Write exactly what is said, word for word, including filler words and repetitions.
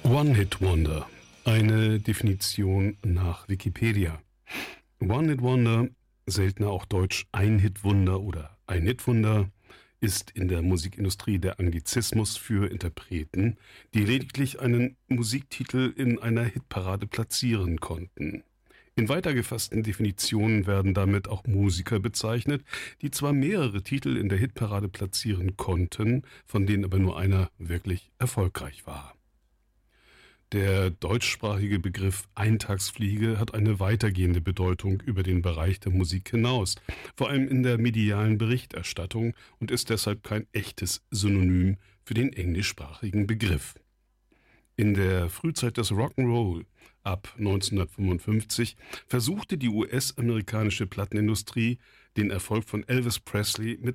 One-Hit-Wonder. Eine Definition nach Wikipedia. One-Hit-Wonder, seltener auch deutsch Ein-Hit-Wunder oder Ein-Hit-Wunder, ist in der Musikindustrie der Anglizismus für Interpreten, die lediglich einen Musiktitel in einer Hitparade platzieren konnten. In weiter gefassten Definitionen werden damit auch Musiker bezeichnet, die zwar mehrere Titel in der Hitparade platzieren konnten, von denen aber nur einer wirklich erfolgreich war. Der deutschsprachige Begriff Eintagsfliege hat eine weitergehende Bedeutung über den Bereich der Musik hinaus, vor allem in der medialen Berichterstattung, und ist deshalb kein echtes Synonym für den englischsprachigen Begriff. In der Frühzeit des Rock'n'Roll, ab neunzehnhundertfünfundfünfzig, versuchte die U S-amerikanische Plattenindustrie, den Erfolg von Elvis Presley mit